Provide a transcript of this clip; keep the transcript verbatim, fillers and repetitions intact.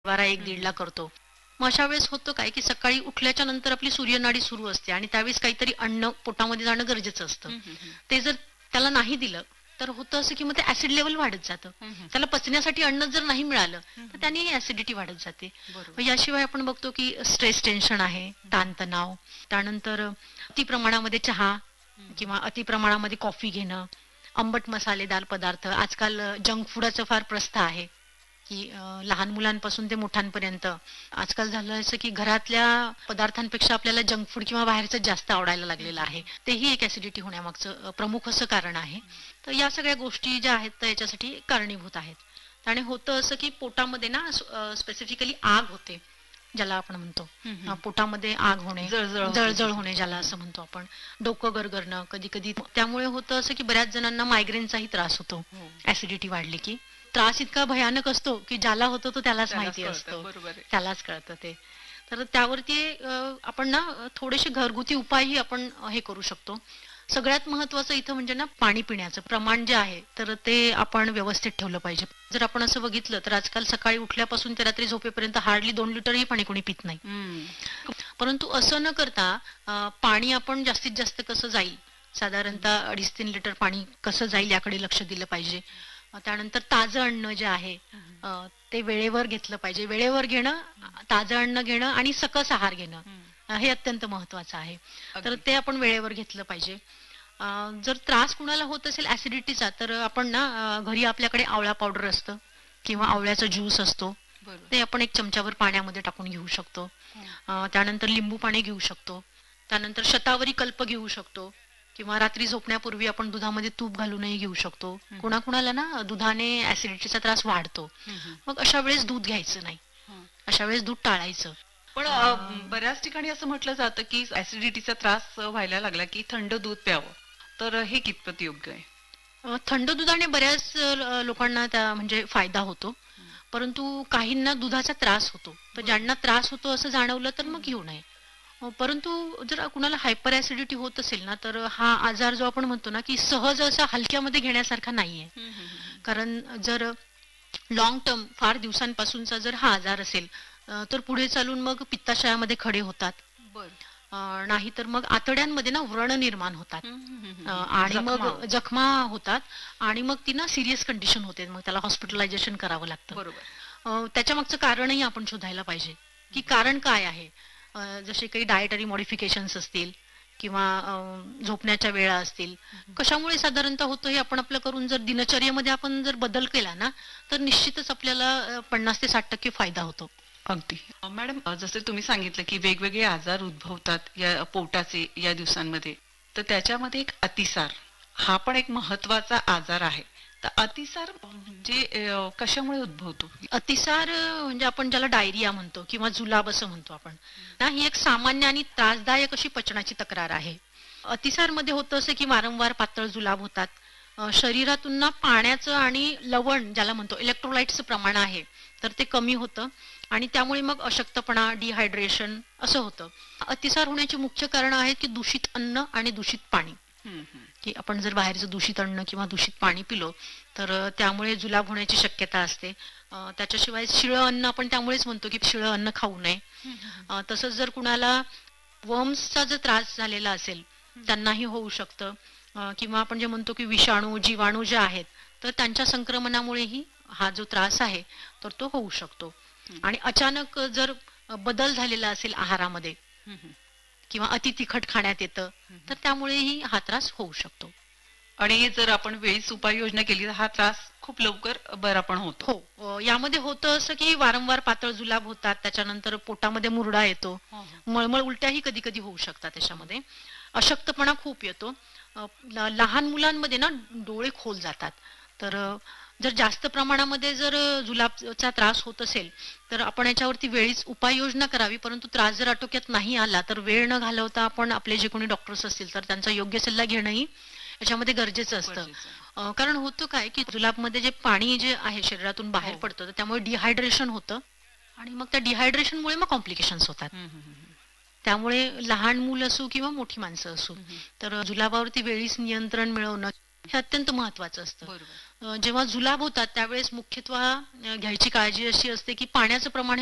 बारा एक हं, दीडला करतो. मग अशा वेळेस होतं काय, की सकाळी उठल्याच्या नंतर आपली सूर्यनाडी सुरू असते आणि त्यावेळेस काहीतरी अन्न पोटामध्ये जाणं गरजेचं असतं. हं, हं, हं. ते जर त्याला नाही दिलं, तर होतं असं की मग ते ॲसिड लेव्हल वाढत जातं. हं, हं. त्याला पचण्यासाठी अन्न जर नाही मिळालं, हं, तर हं. त्याने ॲसिडिटी वाढत जाते. बरोबर. मग याशिवाय आपण बघतो की स्ट्रेस टेन्शन आहे, हं, हं. ताणतणाव, त्यानंतर अति प्रमाणामध्ये चहा हं, हं. किंवा अति प्रमाणामध्ये कॉफी घेणं, आंबट मसालेदार पदार्थ. आजकाल जंक फूडाचं फार प्रस्थ आहे. की अ, लहान मुलांपासून ते मोठ्यांपर्यंत आजकाल झालं असं की घरातल्या पदार्थांपेक्षा आपल्याला जंक फूड किंवा बाहेरचं जास्त आवडायला हं, लागलेलं हं, आहे. हं. तेही एक ऍसिडिटी होण्यामागचं अ, प्रमुख असं कारण आहे. हं. तर या सगळ्या गोष्टी ज्या आहेत तर याच्यासाठी कारणीभूत आहेत. आणि होतं असं की पोटामध्ये ना स्पेसिफिकली आग होते, ज्याला आपण म्हणतो हं, अ, हं. पोटामध्ये आग होणे, जळजळ होते जळजळ होणे त्याच्यात. ज्याला हं, हं. असं म्हणतो आपण, डोकं गरगरणं कधी कधी. त्यामुळे होतं असं की बऱ्याच जणांना मायग्रेनचाही त्रास होतो हो. ऍसिडिटी वाढली की. त्रास इतका भयानक असतो की ज्याला होतो तो त्यालाच त्यालाच माहिती कळतं. असतो, बरोबर आहे. त्यालाच कळतं ते. तर त्यावरती अ, आपण ना अ, थोडेसे घरगुती उपायही आपण अ, हे करू शकतो. सगळ्यात महत्वाचं इथं म्हणजे ना पाणी पिण्याचं प्रमाण जे आहे तर ते आपण व्यवस्थित ठेवलं पाहिजे. जर आपण असं बघितलं तर आजकाल सकाळी उठल्यापासून ते रात्री झोपेपर्यंत हार्डली दोन लिटरही पाणी कोणी पित नाही. हं. परंतु असं न करता अ, पाणी आपण जास्तीत जास्त कसं जाईल, हं. साधारणतः अडीच तीन लिटर पाणी कसं जाईल याकडे लक्ष दिलं पाहिजे. अ, त्यानंतर ताजं अन्न जे आहे हं, हं. अ, ते वेळेवर घेतलं पाहिजे. वेळेवर घेणं, हं. ताजं अन्न घेणं आणि सकस आहार घेणं हं. अ, हे अत्यंत महत्वाचं आहे. तर अगदी. ते आपण वेळेवर घेतलं पाहिजे. अ, जर त्रास कुणाला होत असेल ऍसिडिटीचा तर आपण ना अ, घरी आपल्याकडे आवळा पावडर असतं हं, किंवा हं. आवळ्याचा ज्यूस असतो. बरोबर. ते आपण एक चमच्याभर पाण्यामध्ये टाकून घेऊ शकतो. हं. अ, त्यानंतर लिंबू पाणी घेऊ शकतो. त्यानंतर शतावरी कल्प घेऊ शकतो किंवा रात्री झोपण्यापूर्वी आपण दुधामध्ये तूप घालूनही घेऊ शकतो. हं, हं. कुणाकुणाला ना दुधाने ऍसिडिटीचा त्रास वाढतो. हं, हं. मग अशा वेळेस दूध घ्यायचं नाही. हं. अशा वेळेस दूध टाळायचं. पण अ, अ, बऱ्याच ठिकाणी असं म्हटलं जातं, की ॲसिडिटीचा त्रास व्हायला लागला, की थंड दूध प्यावं. तर हे कितपत योग्य आहे? अ, थंड दुधाने बऱ्याच अ, लोकांना त्या म्हणजे फायदा होतो. हं. परंतु काहींना दुधाचा त्रास होतो. तर बरोबर. ज्यांना त्रास होतो असं जाणवलं तर हं, मग हं. घेऊ नये. अ, परंतु जर कुणाला हायपर ऍसिडिटी होत असेल ना, तर हा आजार जो आपण म्हणतो ना, की सहज असा हलक्यामध्ये घेण्यासारखा नाहीये. हं, हं, हं, हं. कारण जर लाँग टर्म फार दिवसांपासूनचा जर हा आजार असेल अ, तर पुढे चालून मग पित्ताशयामध्ये खडे होतात. बरं. अ, नाहीतर मग आतड्यांमध्ये ना व्रण निर्माण होतात. हं, हं, हं, हं, अ, हं. आणि मग जखमा होतात. जखमा होतात आणि मग ती ना सिरियस कंडिशन होते. मग त्याला हॉस्पिटलायझेशन करावं लागतं. बरोबर. अ, त्याच्यामागचं कारणही आपण शोधायला पाहिजे, हं, की हं. कारण काय आहे. अ, जसे काही डायटरी मॉडिफिकेशन्स असतील किंवा अ, झोपण्याच्या वेळा असतील. हं, हं. कशामुळे साधारणतः होतं हे आपण आपलं करून जर दिनचर्येमध्ये आपण जर बदल केला ना, तर निश्चितच आपल्याला अ, पन्नास ते साठ टक्के फायदा होतो. अगदी. अ, मॅडम अ, जसे तुम्ही सांगितलं, की वेगवेगळे आजार उद्भवतात या पोटाचे या दिवसांमध्ये. तर त्याच्यामध्ये एक अतिसार हा पण एक महत्त्वाचा आजार आहे. तर अतिसार म्हणजे अ, कशामुळे उद्भवतो? अतिसार अ, म्हणजे आपण ज्याला डायरिया म्हणतो किंवा जुलाब असं म्हणतो आपण ना, ही एक सामान्य आणि त्रासदायक अशी पचनाची तक्रार आहे. अतिसारमध्ये होतं असं की वारंवार पातळ जुलाब होतात. अ, शरीरातून ना पाण्याचं आणि लवण ज्याला म्हणतो इलेक्ट्रोलाइट्सचं प्रमाण आहे तर ते कमी होतं आणि त्यामुळे मग अशक्तपणा, डिहायड्रेशन असं होतं. अतिसार होण्याची मुख्य कारणं आहेत की दूषित अन्न आणि दूषित पाणी. हं, हं. की आपण जर बाहेरचं दूषित अन्न किंवा दूषित पाणी पिलो तर अ, त्यामुळे जुलाब होण्याची शक्यता असते. अ, त्याच्याशिवाय शिळं अन्न आपण त्यामुळेच म्हणतो की शिळं अन्न खाऊ नये. हं, हं, हं. अ, तसंच जर कुणाला वर्म्सचा जर त्रास झालेला असेल हं, त्यांनाही होऊ शकतं. अ, किंवा आपण जे म्हणतो की विषाणू, जीवाणू जे आहेत तर त्यांच्या संक्रमणामुळेही हा जो त्रास आहे तर तो होऊ शकतो. हं. आणि अचानक जर बदल झालेला असेल आहारामध्ये हं, हं. किंवा अति तिखट खाण्यात येतं हं, तर हं. त्यामुळेही हा त्रास होऊ शकतो. आणि जर आपण वेळीच उपाययोजना केली तर हा त्रास खूप लवकर बरा पण होतो. हो. अ, यामध्ये होतं असं की वारंवार पातळ जुलाब होतात, त्याच्यानंतर पोटामध्ये मुरडा येतो, हो, हो. मळमळ उलट्याही कधी कधी होऊ शकतात त्याच्यामध्ये. अशक्तपणा खूप येतो. अ, ल- लहान मुलांमध्ये ना डोळे खोल जातात. तर अ, जर जास्त प्रमाणामध्ये जर अ, जुलाबचा त्रास होत असेल तर आपण याच्यावरती वेळीच उपाययोजना करावी. परंतु त्रास जर आटोक्यात नाही आला तर वेळ न घालवता आपण आपले जे कोणी डॉक्टर्स असतील तर त्यांचा योग्य सल्ला घेणंही याच्यामध्ये गरजेचं खूप असतं. गरजेचं आहे. अ, कारण होतं काय की जुलाबमध्ये जे पाणी जे आहे शरीरातून हो. बाहेर पडतं तर त्यामुळे डिहायड्रेशन होतं आणि मग त्या डिहायड्रेशनमुळे मग कॉम्प्लिकेशन्स होतात. हं, हं, हं, हं. त्यामुळे लहान मूल असो किंवा मोठी माणसं असो हं, हं. तर जुलाबावरती वेळीच नियंत्रण मिळवणं हे अत्यंत महत्वाचं असतं. बरोबर. अ, जेव्हा जुलाब होतात त्यावेळेस मुख्यत्वे अ, घ्यायची काळजी अशी असते की पाण्याचं प्रमाण